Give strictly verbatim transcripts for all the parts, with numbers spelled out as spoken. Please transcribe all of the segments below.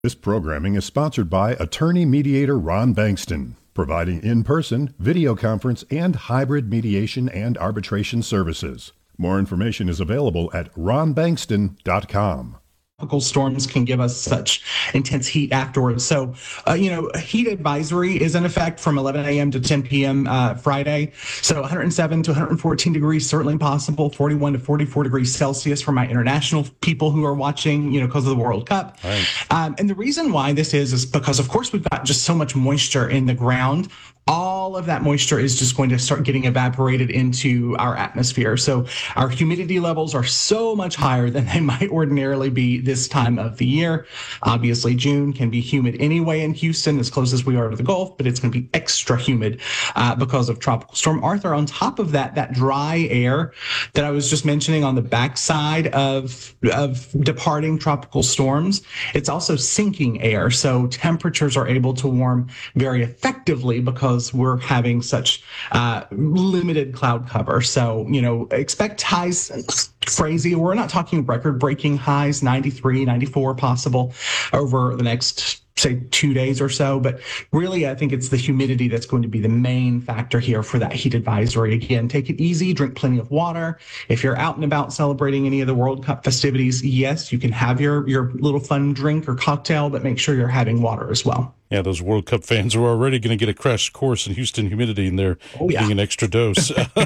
This programming is sponsored by attorney mediator Ron Bankston, providing in-person, video conference, and hybrid mediation and arbitration services. More information is available at ron bankston dot com. Tropical storms can give us such intense heat afterwards. So, uh, you know, a heat advisory is in effect from eleven a.m. to ten p.m. Uh, Friday. So one hundred seven to one hundred fourteen degrees, certainly possible. forty-one to forty-four degrees Celsius for my international people who are watching, you know, because of the World Cup. Right. Um, and the reason why this is, is because, of course, we've got just so much moisture in the ground. All of that moisture is just going to start getting evaporated into our atmosphere. So our humidity levels are so much higher than they might ordinarily be this time of the year. Obviously, June can be humid anyway in Houston, as close as we are to the Gulf, but it's going to be extra humid uh, because of Tropical Storm Arthur. On top of that, that dry air that I was just mentioning on the backside of, of departing tropical storms, it's also sinking air. So temperatures are able to warm very effectively because we're having such uh, limited cloud cover. So, you know, expect highs crazy. We're not talking record-breaking highs, ninety-three, ninety-four possible over the next, say, two days or so. But really, I think it's the humidity that's going to be the main factor here for that heat advisory. Again, take it easy, drink plenty of water. If you're out and about celebrating any of the World Cup festivities, yes, you can have your, your little fun drink or cocktail, but make sure you're having water as well. Yeah, those World Cup fans are already going to get a crash course in Houston humidity, and they're oh, yeah. getting an extra dose,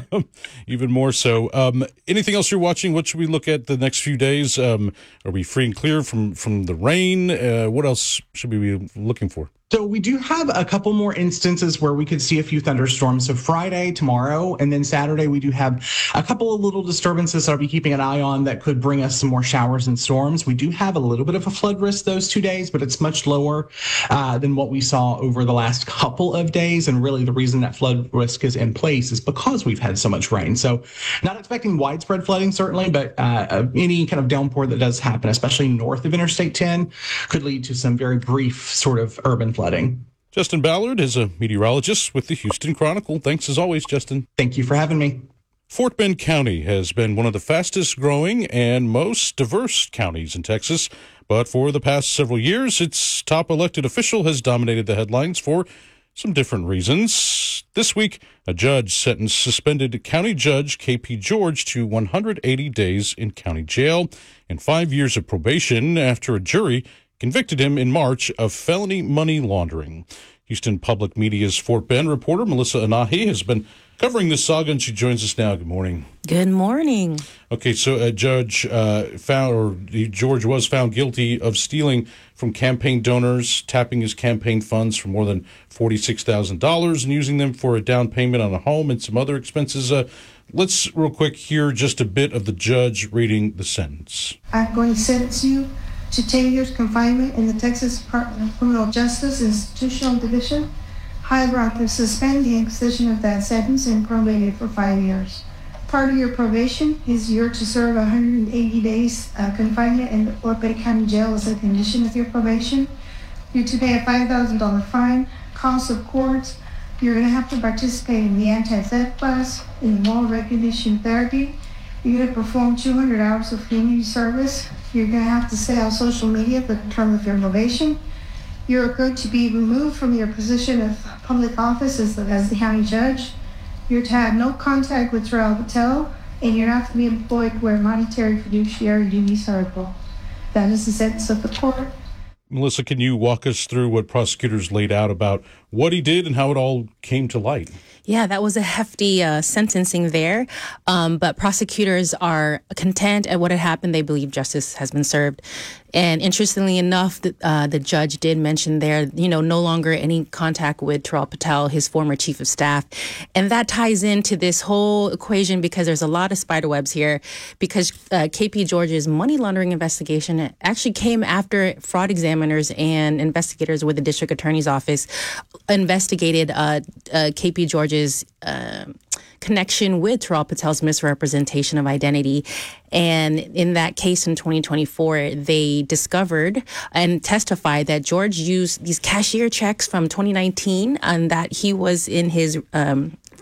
even more so. Um, anything else you're watching? What should we look at the next few days? Um, are we free and clear from, from the rain? Uh, what else should we be looking for? So we do have a couple more instances where we could see a few thunderstorms. So Friday, tomorrow, and then Saturday, we do have a couple of little disturbances that I'll be keeping an eye on that could bring us some more showers and storms. We do have a little bit of a flood risk those two days, but it's much lower uh, than what we saw over the last couple of days. And really the reason that flood risk is in place is because we've had so much rain. So not expecting widespread flooding, certainly, but uh, any kind of downpour that does happen, especially north of Interstate ten, could lead to some very brief sort of urban flooding. Justin Ballard is a meteorologist with the Houston Chronicle. Thanks as always, Justin. Thank you for having me. Fort Bend County has been one of the fastest growing and most diverse counties in Texas, but for the past several years, its top elected official has dominated the headlines for some different reasons. This week, a judge sentenced suspended County Judge K P George to one hundred eighty days in county jail and five years of probation after a jury convicted him in March of felony money laundering. Houston Public Media's Fort Bend reporter Melissa Anahi has been covering this saga, and she joins us now. Good morning. Good morning. Okay, so a judge uh, found, or George was found guilty of stealing from campaign donors, tapping his campaign funds for more than forty-six thousand dollars and using them for a down payment on a home and some other expenses. Uh, let's real quick hear just a bit of the judge reading the sentence. I'm going to sentence you to ten years confinement in the Texas Department of Criminal Justice Institutional Division. However, I can suspend the execution of that sentence and probate it for five years. Part of your probation is you're to serve one hundred eighty days uh, confinement in the Fort Bend County Jail as a condition of your probation. You're to pay a five thousand dollars fine, cost of courts. You're going to have to participate in the anti-theft class, in moral recognition therapy. You're going to perform two hundred hours of community service. You're going to have to stay on social media for the term of your probation. You're going to be removed from your position of public office as the, as the county judge. You're to have no contact with Terrell Patel, and you're not to be employed where monetary fiduciary duties are involved. That is the sentence of the court. Melissa, can you walk us through what prosecutors laid out about what he did and how it all came to light? Yeah, that was a hefty uh, sentencing there, um, but prosecutors are content at what had happened. They believe justice has been served. And interestingly enough, the, uh, the judge did mention there, you know, no longer any contact with Terrell Patel, his former chief of staff. And that ties into this whole equation because there's a lot of spider webs here, because uh, K P George's money laundering investigation actually came after fraud examiners and investigators with the district attorney's office investigated uh, uh, K P George's uh, connection with Terrell Patel's misrepresentation of identity. And in that case in twenty twenty-four, they discovered and testified that George used these cashier checks from twenty nineteen and that he was in his um,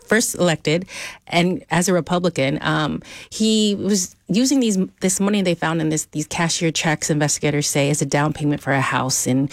first elected, and as a Republican, um, he was using these this money they found in this these cashier checks, investigators say, as a down payment for a house in